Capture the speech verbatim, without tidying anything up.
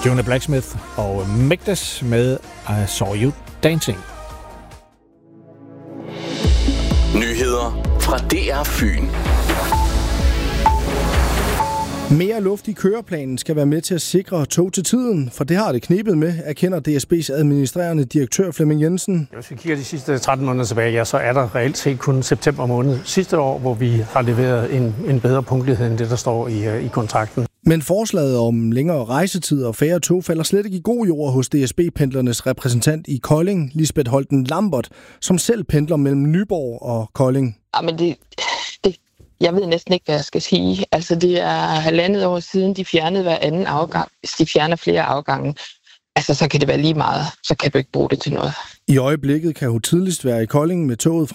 Fiona Blacksmith og Megdes med I Saw You Dancing. Nyheder fra D R Fyn. Mere luft i køreplanen skal være med til at sikre tog til tiden, for det har det knebet med, erkender D S B's administrerende direktør Flemming Jensen. Hvis vi kigger de sidste tretten måneder tilbage, ja, så er der reelt set kun september måned sidste år, hvor vi har leveret en, en bedre punktlighed end det, der står i, i kontrakten. Men forslaget om længere rejsetid og færre tog falder slet ikke i god jord hos D S B-pendlernes repræsentant i Kolding, Lisbeth Holten Lambert, som selv pendler mellem Nyborg og Kolding. Ja, men det, det, jeg ved næsten ikke, hvad jeg skal sige. Altså, det er halvandet år siden, de fjernede hver anden afgang. Hvis de fjerner flere afgange, altså, så kan det være lige meget. Så kan du ikke bruge det til noget. I øjeblikket kan hun tidligst være i Kolding med toget fra